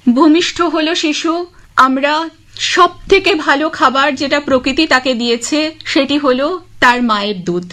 ভূমিষ্ঠ হলো শিশু, আমরা সব থেকে ভালো খাবার যেটা প্রকৃতি তাকে দিয়েছে সেটি হলো তার মায়ের দুধ।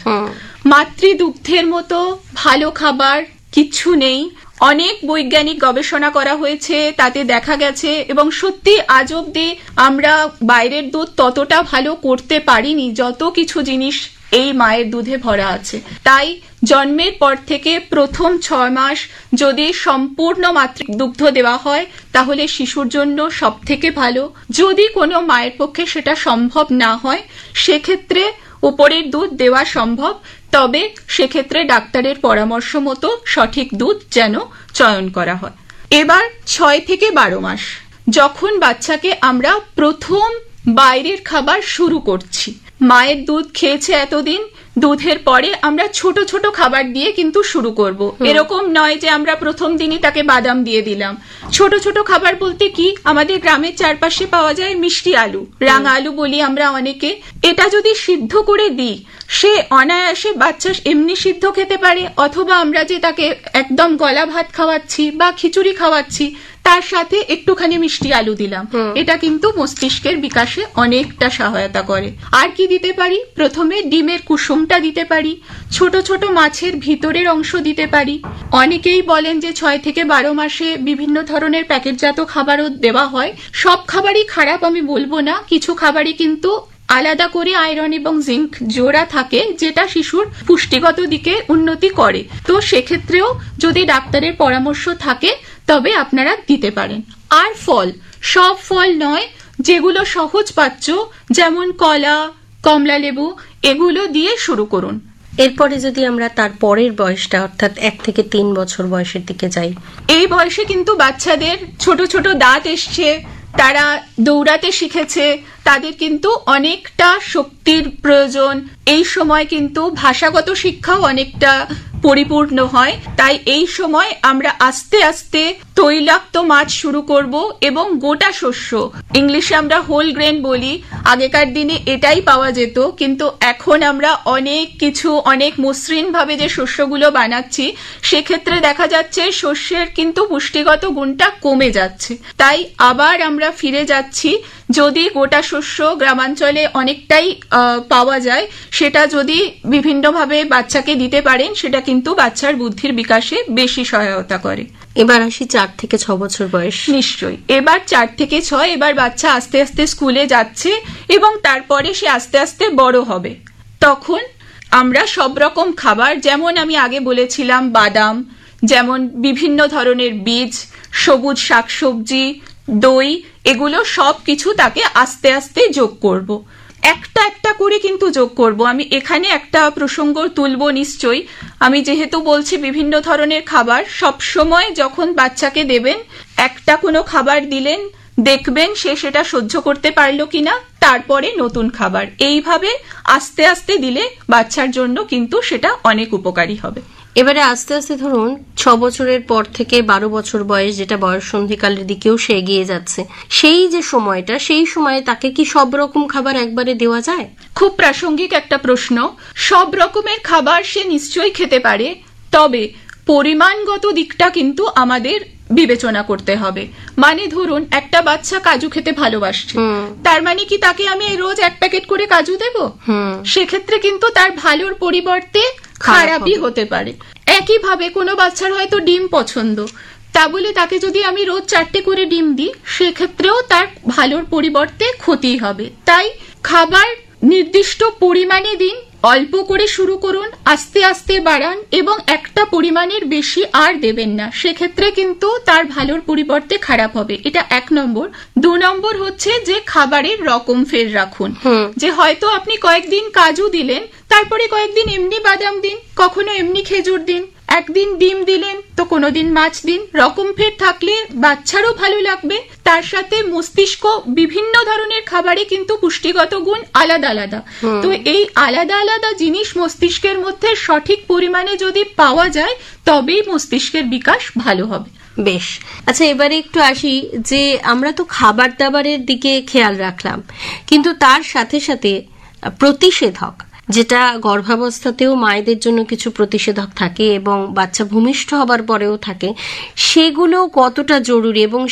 মাতৃদুগ্ধের মতো ভালো খাবার কিচ্ছু নেই। অনেক বৈজ্ঞানিক গবেষণা করা হয়েছে, তাতে দেখা গেছে, এবং সত্যি আজ অব্দি আমরা বাইরের দুধ ততটা ভালো করতে পারিনি যত কিছু জিনিস এই মায়ের দুধে ভরা আছে। তাই জন্মের পর থেকে প্রথম 6 মাস যদি সম্পূর্ণ মাতৃদুগ্ধ দেওয়া হয় তাহলে শিশুর জন্য সব থেকে ভালো। যদি কোনো মায়ের পক্ষে সেটা সম্ভব না হয় সেক্ষেত্রে উপরের দুধ দেওয়া সম্ভব, তবে সেক্ষেত্রে ডাক্তারের পরামর্শ মতো সঠিক দুধ যেন চয়ন করা হয়। এবার 6 থেকে 12 মাস যখন বাচ্চাকে আমরা প্রথম বাইরের খাবার শুরু করছি, মায়ের দুধ খেয়েছে এতদিন, দুধের পরে আমরা ছোট ছোট খাবার দিয়ে কিন্তু শুরু করব। এরকম নয় যে আমরা প্রথম দিনই তাকে বাদাম দিয়ে দিলাম। ছোট ছোট খাবার বলতে কি, আমাদের গ্রামের চারপাশে পাওয়া যায় মিষ্টি আলু, রাঙা আলু বলি আমরা অনেকে। এটা যদি সিদ্ধ করে দিই সে অনায়াসে বাচ্চা এমনি সিদ্ধ খেতে পারে, অথবা আমরা যে তাকে একদম গলা ভাত খাওয়াচ্ছি বা খিচুড়ি খাওয়াচ্ছি তার সাথে একটুখানি মিষ্টি আলু দিলাম, এটা কিন্তু মস্তিষ্কের বিকাশে অনেকটা সহায়তা করে। আর কি দিতে পারি, প্রথমে ডিমের কুসুমটা দিতে পারি, ছোট ছোট মাছের ভিতরের অংশ দিতে পারি। অনেকেই বলেন যে 6 থেকে 12 মাসে বিভিন্ন ধরনের প্যাকেটজাত খাবারও দেওয়া হয়। সব খাবারই খারাপ আমি বলবো না, কিছু খাবারই কিন্তু আলাদা করে আয়রন এবং জিঙ্ক জোড়া থাকে যেটা শিশুর পুষ্টিগত দিকে উন্নতি করে। তো সেক্ষেত্রেও যদি ডাক্তারের পরামর্শ থাকে তবে আপনারা দিতে পারেন। আর ফল, সব ফল নয়, যেগুলো সহজ পাচ্য যেমন কলা, কমলা লেবু, এগুলো দিয়ে শুরু করুন। এরপরে যদি আমরা তার পরের বয়সটা অর্থাৎ 1 থেকে 3 বছর বয়সের দিকে যাই, এই বয়সে কিন্তু বাচ্চাদের ছোট ছোট দাঁত এসছে, তারা দৌড়াতে শিখেছে, তাদের কিন্তু অনেকটা শক্তির প্রয়োজন। এই সময় কিন্তু ভাষাগত শিক্ষাও অনেকটা পরিপূর্ণ হয়। তাই এই সময় আমরা আস্তে আস্তে তৈলাক্ত মাছ শুরু করব এবং গোটা শস্য, ইংলিশে আমরা হোল গ্রেন বলি, আগেকার দিনে এটাই পাওয়া যেত, কিন্তু এখন আমরা অনেক কিছু অনেক মসৃণ ভাবে যে শস্যগুলো বানাচ্ছি সেক্ষেত্রে দেখা যাচ্ছে শস্যের কিন্তু পুষ্টিগত গুণটা কমে যাচ্ছে। তাই আবার আমরা ফিরে যাচ্ছি, যদি গোটা শস্য গ্রামাঞ্চলে অনেকটাই পাওয়া যায় সেটা যদি বিভিন্নভাবে বাচ্চাকে দিতে পারেন সেটা কিন্তু বাচ্চার বুদ্ধির বিকাশে বেশি সহায়তা করে। এবার আসি 4 থেকে 6 বছর বয়স। নিশ্চয়ই, এবার 4 থেকে 6 এবার বাচ্চা আস্তে আস্তে স্কুলে যাচ্ছে এবং তারপরে সে আস্তে আস্তে বড় হবে। তখন আমরা সব রকম খাবার, যেমন আমি আগে বলেছিলাম বাদাম, যেমন বিভিন্ন ধরনের বীজ, সবুজ শাকসবজি, দই, এগুলো সব কিছু তাকে আস্তে আস্তে যোগ করব। একটা একটা করে কিন্তু যোগ করব। আমি এখানে একটা প্রসঙ্গ তুলবো নিশ্চয়ই। আমি যেহেতু বলছি বিভিন্ন ধরনের খাবার, সব সময় যখন বাচ্চাকে দেবেন একটা কোনো খাবার দিলেন, দেখবেন সে সেটা সহ্য করতে পারলো কিনা, তারপরে নতুন খাবার, এইভাবে আস্তে আস্তে দিলে বাচ্চার জন্য কিন্তু সেটা অনেক উপকারী হবে। এবারে আস্তে আস্তে ধরুন 6 বছরের পর থেকে 12 বছর বয়স, যেটা বয়স সন্ধিকালের দিকেও সে এগিয়ে যাচ্ছে, সেই যে সময়টা, সেই সময়ে তাকে কি সব রকম খাবার একবারে দেওয়া যায়? খুব প্রাসঙ্গিক একটা প্রশ্ন। সব রকমের খাবার সে নিশ্চয়ই খেতে পারে, তবে পরিমাণগত দিকটা কিন্তু আমাদের বিবেচনা করতে হবে। মানে ধরুন একটা বাচ্চা কাজু খেতে ভালোবাসছে, তার মানে কি তাকে আমি রোজ 1 প্যাকেট করে কাজু দেব? সেক্ষেত্রে কিন্তু তার ভালোর পরিবর্তে খারাপই হতে পারে। একইভাবে কোনো বাচ্চার হয়তো ডিম পছন্দ, তা বলে তাকে যদি আমি রোজ 4টে করে ডিম দিই সেক্ষেত্রেও তার ভালোর পরিবর্তে ক্ষতি হবে। তাই খাবার নির্দিষ্ট পরিমাণে দিন, অল্প করে শুরু করুন, আস্তে আস্তে বাড়ান এবং একটা পরিমাণের বেশি আর দেবেন না, সেক্ষেত্রে কিন্তু তার ভালোর পরিবর্তে খারাপ হবে। এটা 1 নম্বর। 2 নম্বর হচ্ছে যে খাবারের রকম ফের রাখুন। যে হয়তো আপনি কয়েকদিন কাজু দিলেন, তারপরে কয়েকদিন এমনি বাদাম দিন, কখনো এমনি খেজুর দিন, একদিন ডিম দিলেন তো কোনোদিন মাছ দিন। রকম ফের থাকলে বাচ্চারও ভালো লাগবে, তার সাথে মস্তিষ্ক বিভিন্ন ধরনের খাবারে কিন্তু পুষ্টিগত গুণ আলাদা আলাদা। তো এই আলাদা আলাদা জিনিস মস্তিষ্কের মধ্যে সঠিক পরিমাণে যদি পাওয়া যায় তবেই মস্তিষ্কের বিকাশ ভালো হবে। বেশ, আচ্ছা এবারে একটু আসি যে আমরা তো খাবার দাবারের দিকে খেয়াল রাখলাম, কিন্তু তার সাথে সাথে প্রতিষেধক, যেটা গর্ভাবস্থাতেও মায়েদের জন্য কিছু প্রতিষেধক থাকে এবং বাচ্চা ভূমিষ্ঠ হবার পরেও থাকে, সেগুলো কতটা জরুরি এবং